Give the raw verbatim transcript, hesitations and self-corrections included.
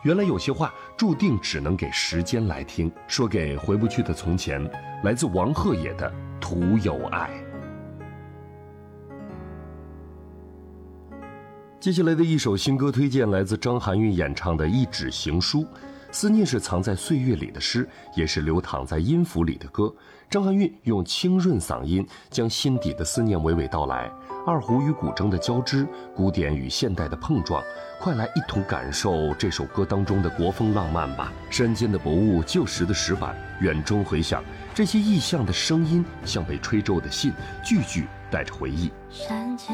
原来有些话注定只能给时间来听，说给回不去的从前，来自王鹤野的《徒有爱》。接下来的一首新歌推荐来自张含韵演唱的《一纸行书》。思念是藏在岁月里的诗，也是流淌在音符里的歌。张含韵用清润嗓音将心底的思念娓娓道来，二胡与古筝的交织，古典与现代的碰撞，快来一同感受这首歌当中的国风浪漫吧。山间的薄雾，旧时的石板，远中回响，这些异象的声音像被吹皱的信，句句带着回忆。 山间